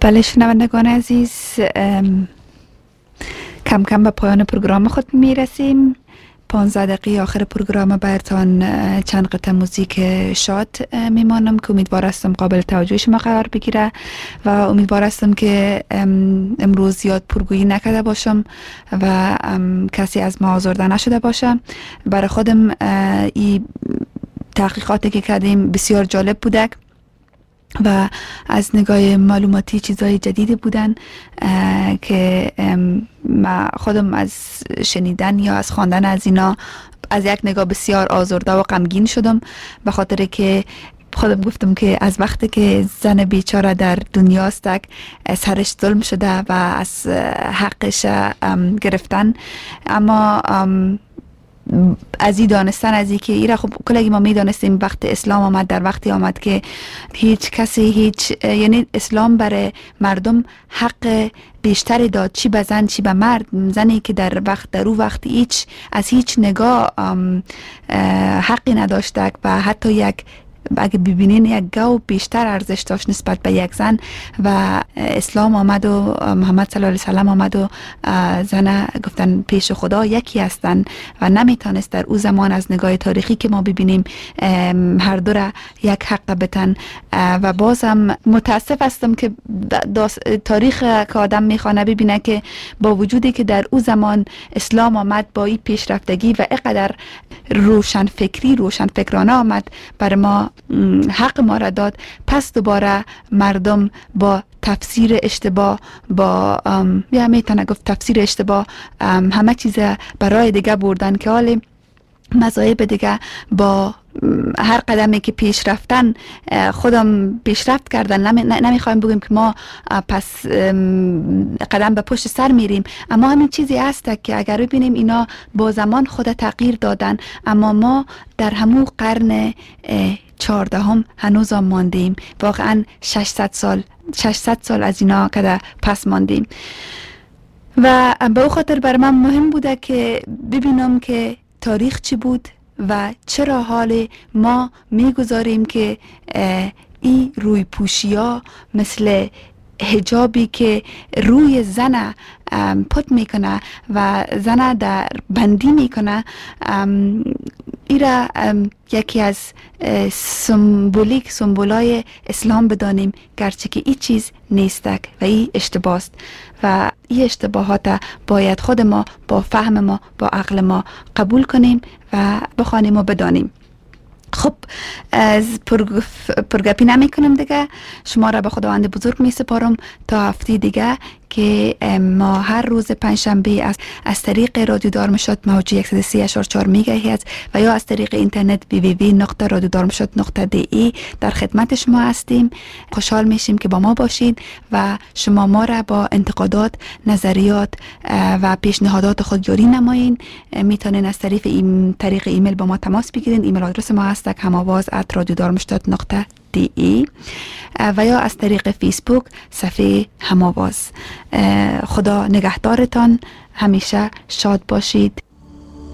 بله شنوندگان عزیز، کم کم به پایان پروگرام خود میرسیم. 15 دقیقه آخر پروگرام براتان چند قطعه موزیک شاد میمانم که امیدوار هستم قابل توجه شما قرار بگیره و امیدوار هستم که امروز زیاد پرگویی نکرده باشم و کسی از ما آزرده نشده باشه. برای خودم این تحقیقاتی که کردیم بسیار جالب بوده و از نگاه معلوماتی چیزای جدیدی بودن که ما خودم از شنیدن یا از خواندن از اینا از یک نگاه بسیار آزرده و غمگین شدم، به خاطر که خودم گفتم که از وقتی که زن بیچاره در دنیاست سرش ظلم شده و از حقش گرفتن، اما از این دانستن از این که ایره خب کلگی ما می دانستیم وقت اسلام آمد، در وقتی آمد که هیچ کسی یعنی اسلام برای مردم حق بیشتری داد، چی به زن چی به مرد. زنی که در او وقت از هیچ نگاه حقی نداشته و حتی اگه ببینین یک گاو بیشتر ارزش داشت نسبت به یک زن و اسلام آمد و محمد صلی الله علیه و سلم آمد و زن گفتن پیش خدا یکی هستن و نمیتونست در او زمان از نگاه تاریخی که ما ببینیم هر دو را یک حق بتن. و بازم متاسف هستم که تاریخ که آدم میخوانه ببینه که با وجودی که در او زمان اسلام آمد با این پیشرفتگی و اینقدر روشنفکرانه آمد بر ما حق ما را داد، پس دوباره مردم با تفسیر اشتباه یا میتونه گفت تفسیر اشتباه همه چیز برای دیگه بردن که حالی مذاهب دیگه با هر قدمی که پیش رفتن خودم پیشرفت کردن. نمیخوایم بگیم که ما پس قدم به پشت سر میریم، اما همین چیزی هست که اگر ببینیم اینا با زمان خود تغییر دادن، اما ما در همون قرن 14 هنوز هم ماندیم. واقعا 600 سال از اینا که پس ماندیم و به او خاطر بر من مهم بوده که ببینم که تاریخ چی بود و چرا حال ما میگذاریم که این روی پوشی ها مثل حجابی که روی زن پت میکنه و زن در بندی میکنه ایره یکی از سمبولای اسلام بدانیم، گرچه که این چیز نیستک و این اشتباه است و این اشتباهات باید خود ما با فهم ما با عقل ما قبول کنیم و بخوانیم و بدانیم. خب از پرگپی نمی کنم دیگه، شما را به خداوند بزرگ می سپارم تا هفته دیگه که ما هر روز پنجشنبه از طریق رادیو دارمشت موج 103.4 میگاهرتز و یا از طریق اینترنت www.radiodarmstadt.de در خدمت شما هستیم. خوشحال میشیم که با ما باشید و شما ما را با انتقادات، نظریات و پیشنهادات خود یاری نمایین. میتونین از طریق ایمیل با ما تماس بگیرین. ایمیل آدرس ما هست hamavaz@radiodarmstadt.de و یا از طریق فیسبوک صفحه هماواز. خدا نگهدارتان، همیشه شاد باشید.